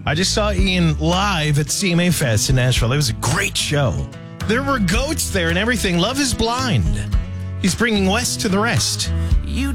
I just saw Ian live at CMA Fest in Nashville. It was a great show. There were goats there and everything. Love is Blind. He's bringing West to the rest. You